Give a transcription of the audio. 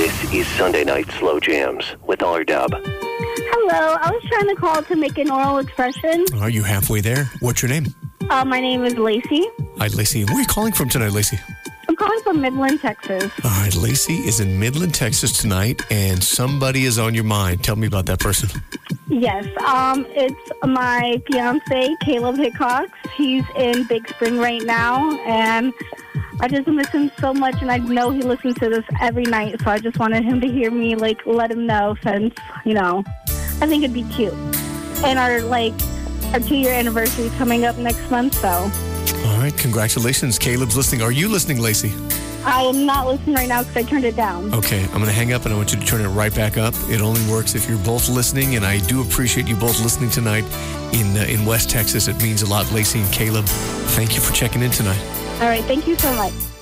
This is Sunday Night Slow Jams with R-Dub. Hello, I was trying to call to make an oral expression. Are you halfway there? What's your name? My name is Lacey. Hi, Lacey. Where are you calling from tonight, Lacey? I'm calling from Midland, Texas. All right, Lacey is in Midland, Texas tonight, and somebody is on your mind. Tell me about that person. Yes, it's my fiance, Caleb Hickox. He's in Big Spring right now, and I just miss him so much, and I know he listens to this every night, so I just wanted him to hear me, let him know since, I think it'd be cute. And our 2-year anniversary is coming up next month, so. All right, congratulations. Caleb's listening. Are you listening, Lacey? I am not listening right now because I turned it down. Okay, I'm going to hang up, and I want you to turn it right back up. It only works if you're both listening, and I do appreciate you both listening tonight in West Texas. It means a lot, Lacey and Caleb. Thank you for checking in tonight. All right, thank you so much.